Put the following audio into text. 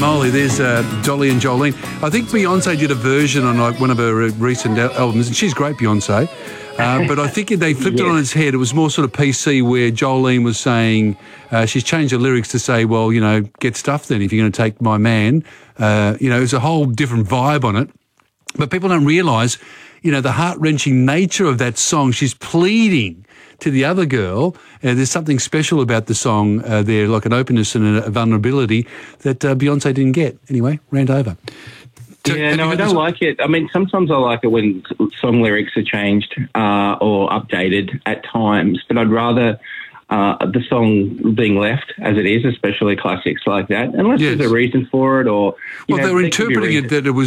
moly, there's Dolly and Jolene. I think Beyonce did a version on like one of her recent albums, and she's great, Beyonce. But I think they flipped it on its head. It was more sort of PC, where Jolene was saying, she's changed the lyrics to say, well, you know, get stuffed then if you're going to take my man. You know, there's a whole different vibe on it. But people don't realise, you know, the heart-wrenching nature of that song. She's pleading to the other girl. There's something special about the song there, like an openness and a vulnerability that Beyonce didn't get. Anyway, rant over. Yeah, no, I don't like it. I mean, sometimes I like it when song lyrics are changed or updated at times, but I'd rather the song being left as it is, especially classics like that, unless there's a reason for it or... Well, they were interpreting it that it was